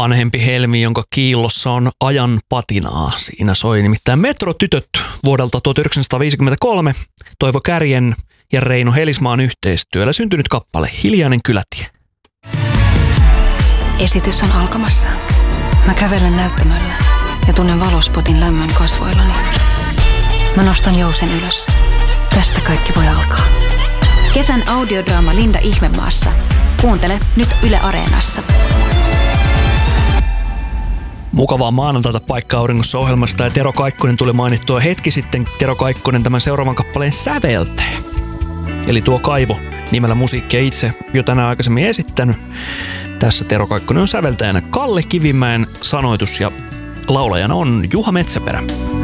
vanhempi helmi, jonka kiillossa on ajan patinaa. Siinä soi nimittäin Metrotytöt vuodelta 1953, Toivo Kärjen ja Reino Helismaan yhteistyöllä syntynyt kappale Hiljainen kylätie. Esitys on alkamassa. Mä kävelen näyttämöllä ja tunnen valospotin lämmön kasvoillani. Mä nostan jousen ylös. Tästä kaikki voi alkaa. Kesän audiodraama Linda Ihmemaassa. Kuuntele nyt Yle Areenassa. Mukavaa maanantaita Paikka auringossa -ohjelmasta ja Tero Kaikkonen tuli mainittua hetki sitten. Tero Kaikkonen tämän seuraavan kappaleen säveltää. Eli tuo Kaivo nimellä musiikkia itse jo tänään aikaisemmin esittänyt. Tässä Tero Kaikkonen on säveltäjänä Kalle Kivimäen sanoitus ja laulajana on Juha Metsäperä.